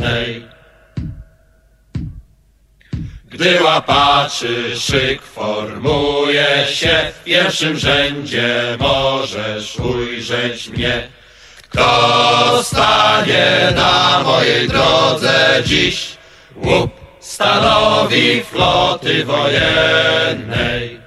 Gdy łapaczy szyk formuje się, w pierwszym rzędzie możesz ujrzeć mnie. Kto stanie na mojej drodze dziś? Łup stanowi floty wojennej.